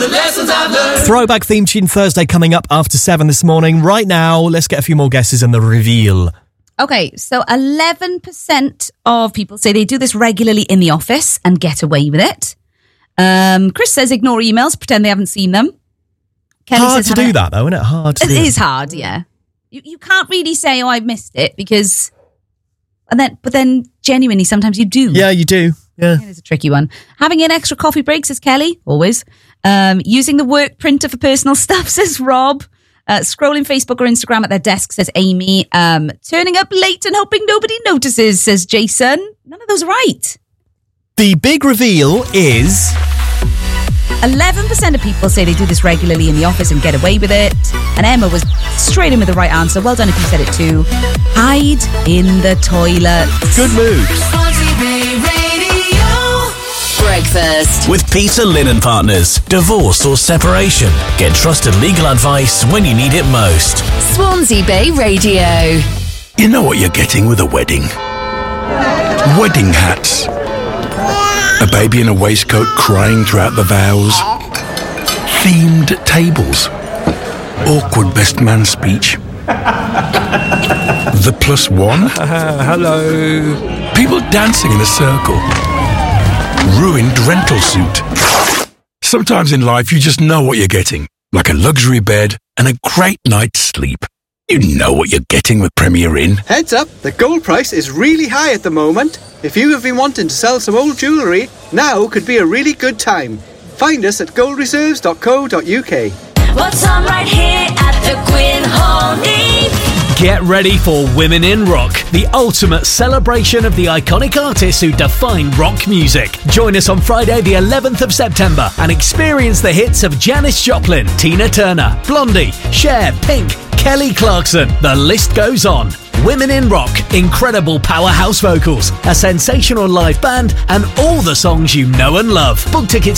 the lessons I've learned. Throwback Theme Tune Thursday coming up after 7 this morning. Right now, let's get a few more guesses and the reveal. Okay, so 11% of people say they do this regularly in the office and get away with it. Chris says ignore emails, pretend they haven't seen them. Kelly Hard says to do that, though, isn't it? Hard to do. It is hard, yeah. You can't really say, oh, I've missed it, because... But then genuinely, sometimes you do. Yeah, you do. Yeah. It is a tricky one. Having an extra coffee break, says Kelly, always. Using the work printer for personal stuff, says Rob. Scrolling Facebook or Instagram at their desk, says Amy. Turning up late and hoping nobody notices, says Jason. None of those are right. The big reveal is... 11% of people say they do this regularly in the office and get away with it. And Emma was straight in with the right answer. Well done if you said it too. Hide in the toilet. Good move. Breakfast with Peter Lynn & Partners. Divorce or separation? Get trusted legal advice when you need it most. Swansea Bay Radio. You know what you're getting with a wedding? Wedding hats. A baby in a waistcoat crying throughout the vows. Themed tables. Awkward best man speech. The plus one. Hello. People dancing in a circle. Ruined rental suit. Sometimes in life you just know what you're getting. Like a luxury bed and a great night's sleep. You know what you're getting with Premier Inn. Heads up, the gold price is really high at the moment. If you have been wanting to sell some old jewellery, now could be a really good time. Find us at goldreserves.co.uk. What's on right here at the Gwyn Hall? Get ready for Women in Rock, the ultimate celebration of the iconic artists who define rock music. Join us on Friday the 11th of September and experience the hits of Janis Joplin, Tina Turner, Blondie, Cher, Pink, Kelly Clarkson. The list goes on. Women in Rock, incredible powerhouse vocals, a sensational live band, and all the songs you know and love. Book tickets